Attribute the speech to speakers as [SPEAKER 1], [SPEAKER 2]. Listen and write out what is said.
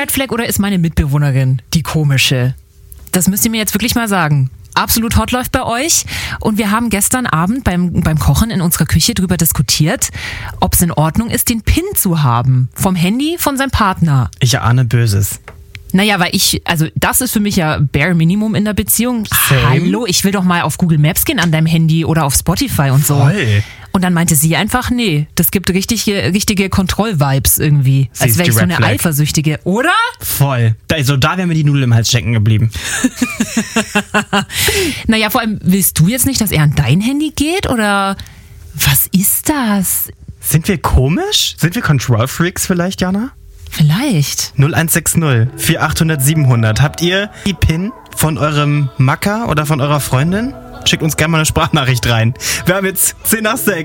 [SPEAKER 1] Red Flag oder ist meine Mitbewohnerin die komische? Das müsst ihr mir jetzt wirklich mal sagen. Absolut hot läuft bei euch. Und wir haben gestern Abend beim Kochen in unserer Küche drüber diskutiert, ob es in Ordnung ist, den PIN zu haben. Vom Handy von seinem Partner.
[SPEAKER 2] Ich ahne Böses.
[SPEAKER 1] Naja, weil das ist für mich ja bare Minimum in der Beziehung.
[SPEAKER 2] Same.
[SPEAKER 1] Hallo, ich will doch mal auf Google Maps gehen an deinem Handy oder auf Spotify und so.
[SPEAKER 2] Voll.
[SPEAKER 1] Und dann meinte sie einfach, nee, das gibt richtige Kontroll-Vibes irgendwie.
[SPEAKER 2] Sie
[SPEAKER 1] Als
[SPEAKER 2] ist
[SPEAKER 1] wäre
[SPEAKER 2] die
[SPEAKER 1] ich so
[SPEAKER 2] Red
[SPEAKER 1] eine
[SPEAKER 2] Flag.
[SPEAKER 1] Eifersüchtige, oder?
[SPEAKER 2] Voll. Da wären mir die Nudeln im Hals stecken geblieben.
[SPEAKER 1] Naja, vor allem, willst du jetzt nicht, dass er an dein Handy geht? Oder was ist das?
[SPEAKER 2] Sind wir komisch? Sind wir Control-Freaks vielleicht, Jana?
[SPEAKER 1] Vielleicht.
[SPEAKER 2] 0160 4800 700. Habt ihr die PIN von eurem Macker oder von eurer Freundin? Schickt uns gerne mal eine Sprachnachricht rein. Wir haben jetzt 10 nach 6.